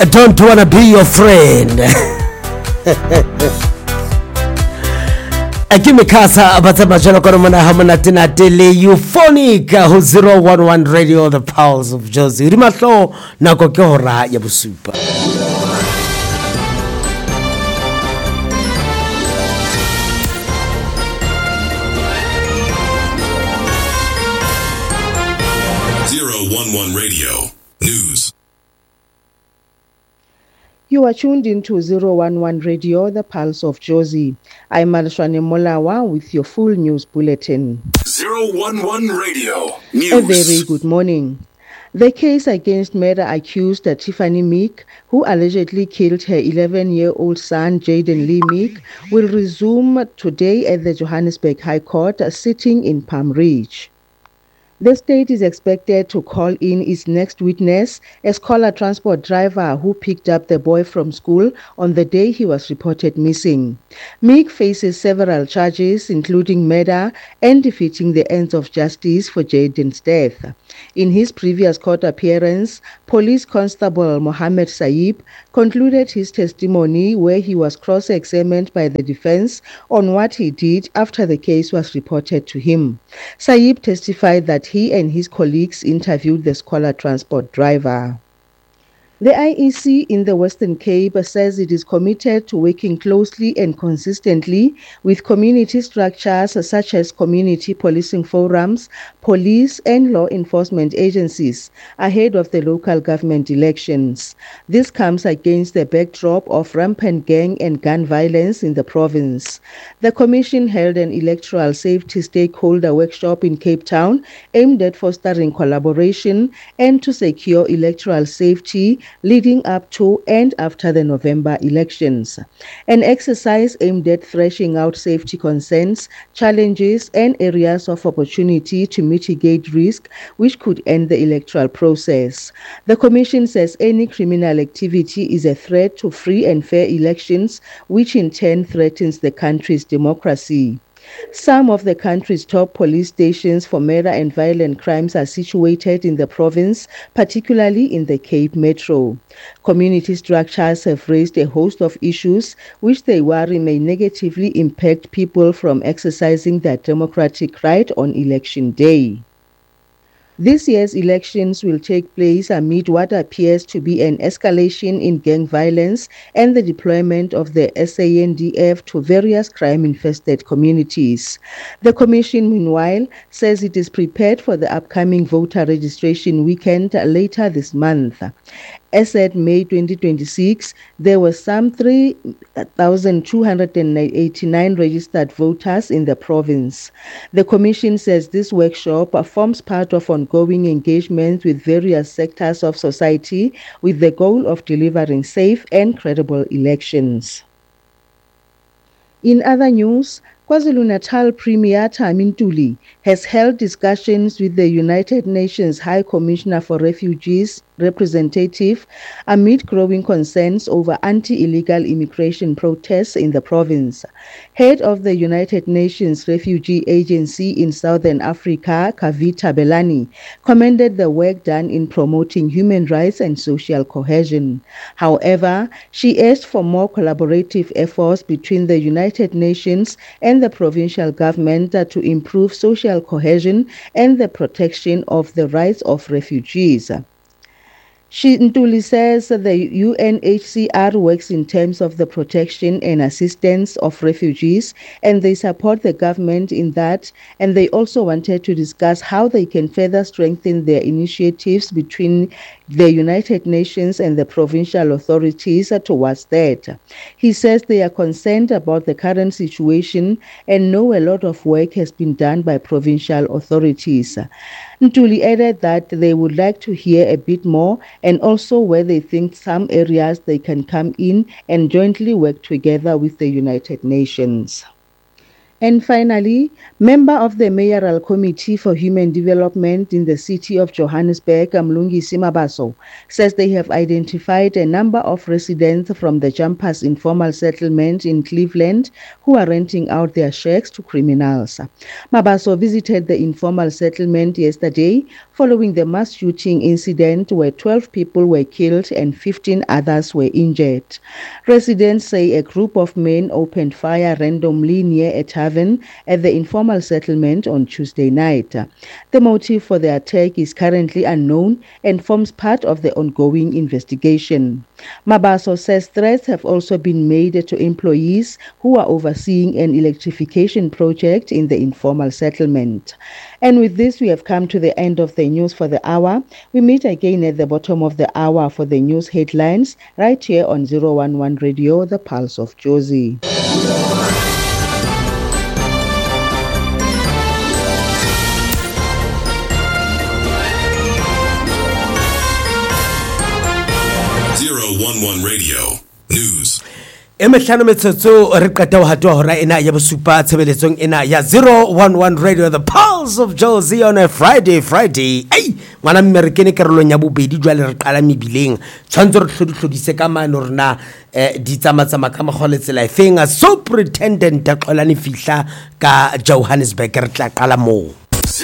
don't wanna be your friend. Akimikasa abatama jana kono mana hamana tina tele euphonic hu 011 radio the pulse of Jozi rimatlo na ko ke hora ya bosupa. Radio News. You are tuned into 011 Radio, the pulse of Jozi. I'm Malshwane Molawa with your full news bulletin. 011 Radio News. A very good morning. The case against murder accused Tiffany Meek, who allegedly killed her 11-year-old son Jaden Lee Meek, will resume today at the Johannesburg High Court, sitting in Palm Ridge. The state is expected to call in its next witness, a scholar transport driver who picked up the boy from school on the day he was reported missing. Meek faces several charges, including murder and defeating the ends of justice for Jaden's death. In his previous court appearance, Police Constable Mohammed Saib concluded his testimony where he was cross-examined by the defense on what he did after the case was reported to him. Saib testified that he and his colleagues interviewed the scholar transport driver. The IEC in the Western Cape says it is committed to working closely and consistently with community structures such as community policing forums, police and law enforcement agencies ahead of the local government elections. This comes against the backdrop of rampant gang and gun violence in the province. The Commission held an electoral safety stakeholder workshop in Cape Town aimed at fostering collaboration and to secure electoral safety leading up to and after the November elections. An exercise aimed at thrashing out safety concerns, challenges, and areas of opportunity to mitigate risk which could end the electoral process. The Commission says any criminal activity is a threat to free and fair elections, which in turn threatens the country's democracy. Some of the country's top police stations for murder and violent crimes are situated in the province, particularly in the Cape Metro. Community structures have raised a host of issues which they worry may negatively impact people from exercising their democratic right on election day. This year's elections will take place amid what appears to be an escalation in gang violence and the deployment of the SANDF to various crime-infested communities. The Commission, meanwhile, says it is prepared for the upcoming voter registration weekend later this month. As at May 2026, there were some 3,289 registered voters in the province. The Commission says this workshop forms part of ongoing engagement with various sectors of society with the goal of delivering safe and credible elections. In other news, KwaZulu-Natal Premier Thami Ntuli has held discussions with the United Nations High Commissioner for Refugees representative amid growing concerns over anti-illegal immigration protests in the province. Head of the United Nations Refugee Agency in Southern Africa, Kavita Belani, commended the work done in promoting human rights and social cohesion. However, she asked for more collaborative efforts between the United Nations and the provincial government to improve social cohesion and the protection of the rights of refugees. Ntuli says the UNHCR works in terms of the protection and assistance of refugees, and they support the government in that, and they also wanted to discuss how they can further strengthen their initiatives between the United Nations and the provincial authorities towards that. He says they are concerned about the current situation and know a lot of work has been done by provincial authorities. Ntuli added that they would like to hear a bit more and also where they think some areas they can come in and jointly work together with the United Nations. And finally, member of the Mayoral Committee for Human Development in the city of Johannesburg, Mlungisi Mabaso, says they have identified a number of residents from the Jumpers informal settlement in Cleveland who are renting out their shacks to criminals. Mabaso visited the informal settlement yesterday following the mass shooting incident where 12 people were killed and 15 others were injured. Residents say a group of men opened fire randomly near a tavern at the informal settlement on Tuesday night. The motive for the attack is currently unknown and forms part of the ongoing investigation. Mabaso says threats have also been made to employees who are overseeing an electrification project in the informal settlement. And with this, we have come to the end of the news for the hour. We meet again at the bottom of the hour for the news headlines right here on 011 Radio, the Pulse of Jozi. Radio News. Emehlano metsotso re qeta ho hatwa hora ena ya bosupa tshebeletsong ena ya 011 Radio, the Pulse of Jozi on a Friday. Ei ngwana mme ke ne karolong ya bobedi jwale re qala mebileng tshwantse re hlodise ka mano rena di tsamatsama ka mogole tsela efeng a superintendent a qolane fihla ka Johannesburg re tla qala mo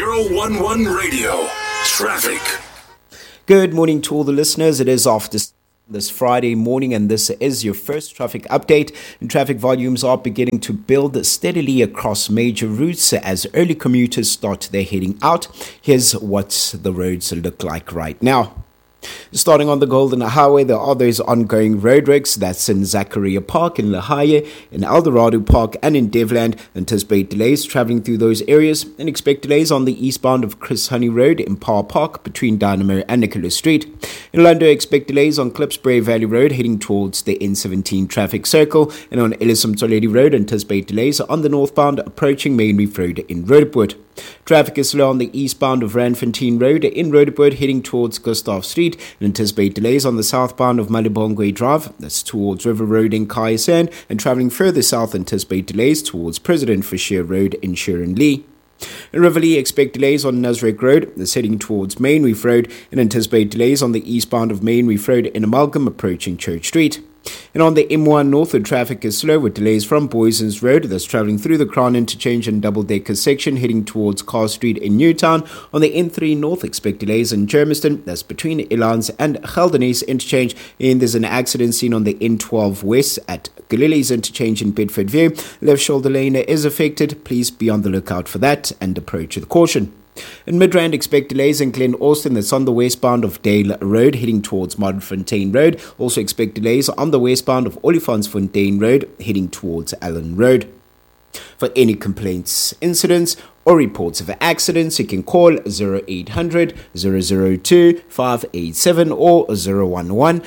011 Radio Traffic. Good morning to all the listeners. It is after this Friday morning, and this is your first traffic update. And traffic volumes are beginning to build steadily across major routes as early commuters start their heading out. Here's what the roads look like right now. Starting on the Golden Highway, there are those ongoing roadworks. That's in Zachariah Park, in La Haye, in Eldorado Park, and in Devland. Anticipate delays travelling through those areas and expect delays on the eastbound of Chris Honey Road in Power Park between Dynamo and Nicholas Street. In London, expect delays on Klipsbury Valley Road heading towards the N17 traffic circle, and on Ellison Toledi Road, anticipate delays on the northbound approaching Main Reef Road in Roodepoort. Traffic is slow on the eastbound of Randfontein Road in Roodepoort heading towards Gustav Street, and anticipate delays on the southbound of Malibongwe Drive, that's towards River Road in Kayasan, and travelling further south, anticipate delays towards President Fisher Road in Sharon-Lee. In Riverlea, expect delays on Nasrec Road, that's heading towards Main Reef Road, and anticipate delays on the eastbound of Main Reef Road in Amalgam approaching Church Street. And on the M1 northward, traffic is slow with delays from Boysons Road, that's travelling through the Crown Interchange and double-decker section heading towards Carr Street in Newtown. On the N3 north, expect delays in Germiston, that's between Elans and Geldenhuys Interchange. And there's an accident seen on the N12 west at Galilee's Interchange in Bedford View. Left shoulder lane is affected. Please be on the lookout for that and approach with caution. In Midrand, expect delays in Glen Austin, that's on the westbound of Dale Road heading towards Modderfontein Road. Also expect delays on the westbound of Olifantsfontein Road heading towards Allen Road. For any complaints, incidents, or reports of accidents, you can call 0800 002 587 or 011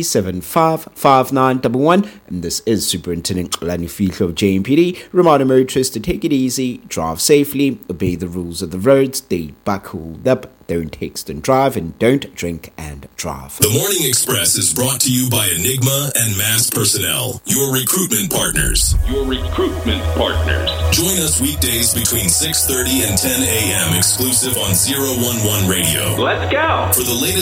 375 5911. And this is Superintendent Lani Fihlo of JMPD. Reminder motorists to take it easy, drive safely, obey the rules of the roads, stay buckled up, don't text and drive, and don't drink and drive. The Morning Express is brought to you by Enigma and Mass Personnel, your recruitment partners. Join us weekdays between 6:30 and 10 a.m. exclusive on 011 Radio. Let's go. For the latest